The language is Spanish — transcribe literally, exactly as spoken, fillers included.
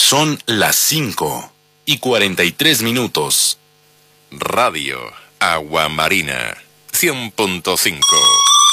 Son las cinco y cuarenta y tres minutos. Radio Agua Marina cien punto cinco.